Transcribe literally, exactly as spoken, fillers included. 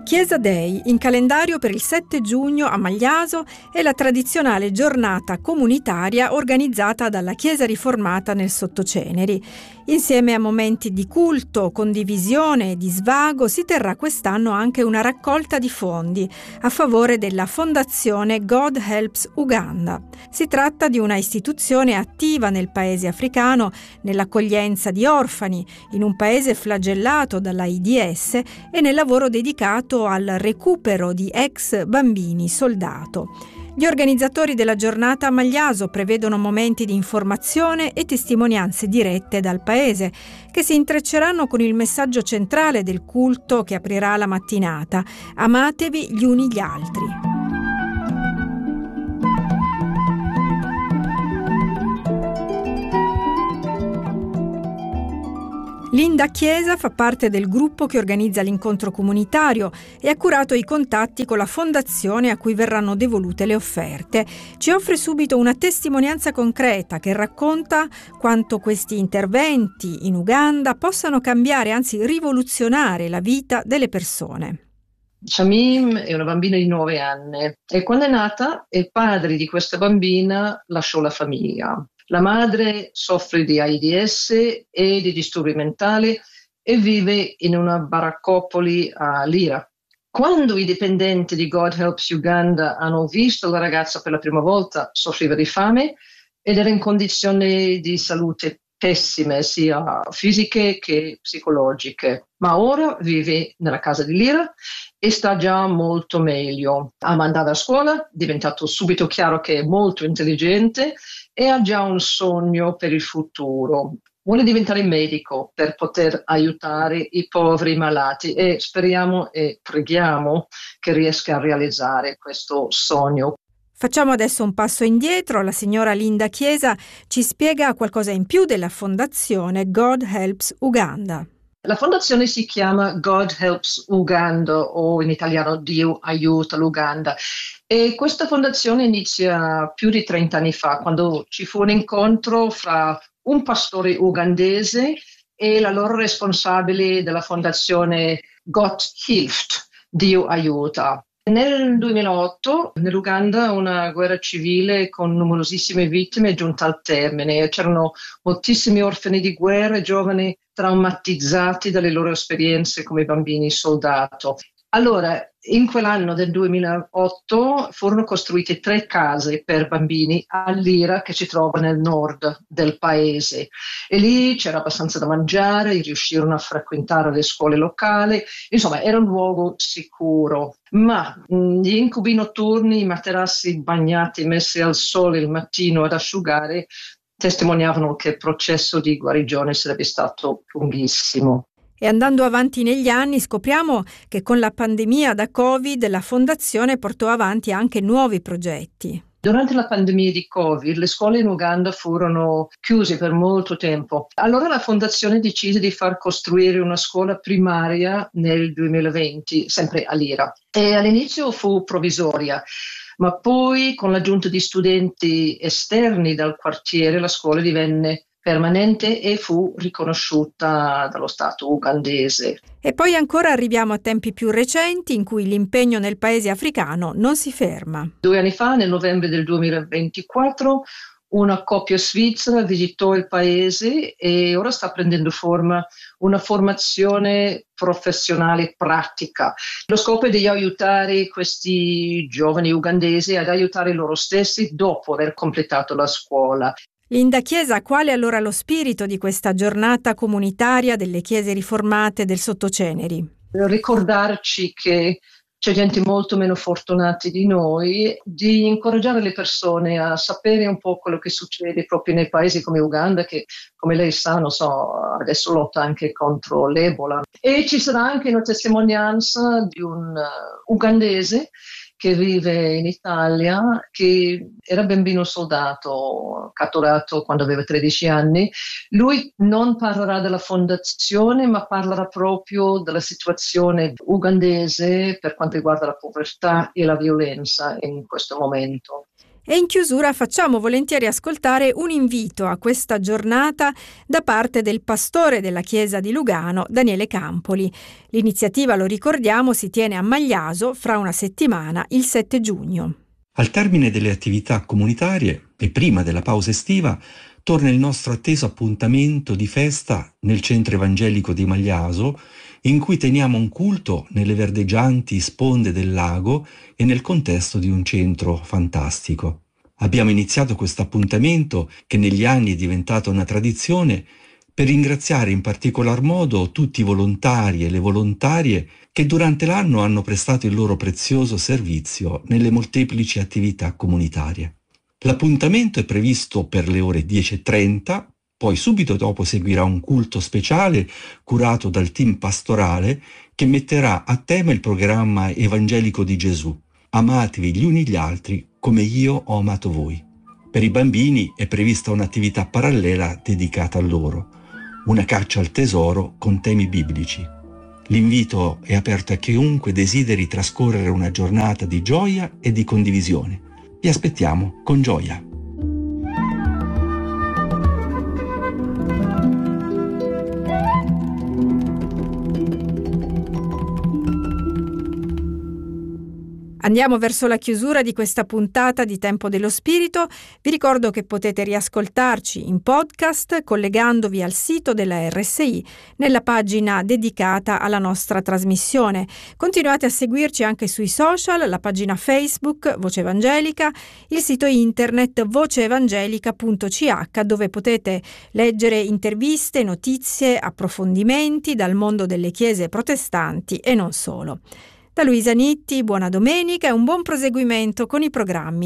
Chiesa Day, in calendario per il sette giugno a Magliaso, è la tradizionale giornata comunitaria organizzata dalla Chiesa Riformata nel Sottoceneri. Insieme a momenti di culto, condivisione e di svago si terrà quest'anno anche una raccolta di fondi a favore della Fondazione God Helps Uganda. Si tratta di una istituzione attiva nel paese africano nell'accoglienza di orfani, in un paese flagellato dall'AIDS e nel lavoro dedicato al recupero di ex bambini soldato. Gli organizzatori della giornata a Magliaso prevedono momenti di informazione e testimonianze dirette dal paese, che si intrecceranno con il messaggio centrale del culto che aprirà la mattinata: amatevi gli uni gli altri. Linda Chiesa fa parte del gruppo che organizza l'incontro comunitario e ha curato i contatti con la fondazione a cui verranno devolute le offerte. Ci offre subito una testimonianza concreta che racconta quanto questi interventi in Uganda possano cambiare, anzi rivoluzionare la vita delle persone. Shamim è una bambina di nove anni e quando è nata il padre di questa bambina lasciò la famiglia. La madre soffre di AIDS e di disturbi mentali e vive in una baraccopoli a Lira. Quando i dipendenti di God Helps Uganda hanno visto la ragazza per la prima volta, soffriva di fame ed era in condizioni di salute pessime, sia fisiche che psicologiche. Ma ora vive nella casa di Lira e sta già molto meglio. Ama andare a scuola, è diventato subito chiaro che è molto intelligente e ha già un sogno per il futuro. Vuole diventare medico per poter aiutare i poveri malati e speriamo e preghiamo che riesca a realizzare questo sogno. Facciamo adesso un passo indietro. La signora Linda Chiesa ci spiega qualcosa in più della fondazione God Helps Uganda. La fondazione si chiama God Helps Uganda, o in italiano Dio aiuta l'Uganda. E questa fondazione inizia più di trenta anni fa, quando ci fu un incontro fra un pastore ugandese e la loro responsabile della fondazione Gott hilft, Dio aiuta. Nel duemilaotto nell'Uganda una guerra civile con numerosissime vittime è giunta al termine. C'erano moltissimi orfani di guerra e giovani traumatizzati dalle loro esperienze come bambini soldato. Allora, in quell'anno del duemilaotto furono costruite tre case per bambini a Lira, che si trova nel nord del paese, e lì c'era abbastanza da mangiare, riuscirono a frequentare le scuole locali, insomma era un luogo sicuro. Ma mh, gli incubi notturni, i materassi bagnati, messi al sole il mattino ad asciugare, testimoniavano che il processo di guarigione sarebbe stato lunghissimo. E andando avanti negli anni scopriamo che con la pandemia da Covid la fondazione portò avanti anche nuovi progetti. Durante la pandemia di Covid le scuole in Uganda furono chiuse per molto tempo. Allora la fondazione decise di far costruire una scuola primaria nel duemilaventi, sempre a Lira. E all'inizio fu provvisoria, ma poi con l'aggiunta di studenti esterni dal quartiere la scuola divenne permanente e fu riconosciuta dallo Stato ugandese. E poi ancora arriviamo a tempi più recenti in cui l'impegno nel paese africano non si ferma. Due anni fa, nel novembre del duemilaventiquattro, una coppia svizzera visitò il paese e ora sta prendendo forma una formazione professionale pratica. Lo scopo è di aiutare questi giovani ugandesi ad aiutare loro stessi dopo aver completato la scuola. Linda Chiesa, qual è allora lo spirito di questa giornata comunitaria delle chiese riformate del Sottoceneri? Ricordarci che c'è gente molto meno fortunata di noi, di incoraggiare le persone a sapere un po' quello che succede proprio nei paesi come Uganda, che come lei sa, non so, adesso lotta anche contro l'Ebola. E ci sarà anche una testimonianza di un uh, ugandese che vive in Italia, che era bambino soldato, catturato quando aveva tredici anni. Lui non parlerà della fondazione, ma parlerà proprio della situazione ugandese per quanto riguarda la povertà e la violenza in questo momento. E in chiusura facciamo volentieri ascoltare un invito a questa giornata da parte del pastore della chiesa di Lugano, Daniele Campoli. L'iniziativa, lo ricordiamo, si tiene a Magliaso fra una settimana, il sette giugno. Al termine delle attività comunitarie e prima della pausa estiva torna il nostro atteso appuntamento di festa nel centro evangelico di Magliaso, in cui teniamo un culto nelle verdeggianti sponde del lago e nel contesto di un centro fantastico. Abbiamo iniziato questo appuntamento, che negli anni è diventato una tradizione, per ringraziare in particolar modo tutti i volontari e le volontarie che durante l'anno hanno prestato il loro prezioso servizio nelle molteplici attività comunitarie. L'appuntamento è previsto per le ore dieci e trenta, poi subito dopo seguirà un culto speciale curato dal team pastorale che metterà a tema il programma evangelico di Gesù: amatevi gli uni gli altri come io ho amato voi. Per i bambini è prevista un'attività parallela dedicata a loro, una caccia al tesoro con temi biblici. L'invito è aperto a chiunque desideri trascorrere una giornata di gioia e di condivisione. Vi aspettiamo con gioia. Andiamo verso la chiusura di questa puntata di Tempo dello Spirito. Vi ricordo che potete riascoltarci in podcast collegandovi al sito della R S I nella pagina dedicata alla nostra trasmissione. Continuate a seguirci anche sui social, la pagina Facebook Voce Evangelica, il sito internet voce evangelica punto c h, dove potete leggere interviste, notizie, approfondimenti dal mondo delle chiese protestanti e non solo. Da Luisa Nitti, buona domenica e un buon proseguimento con i programmi